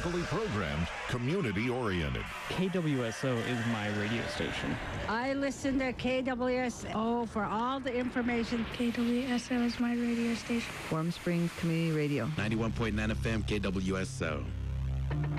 locally programmed, community-oriented. KWSO is my radio station. I listen to KWSO for all the information. KWSO is my radio station. Warm Springs Community Radio. 91.9 FM KWSO.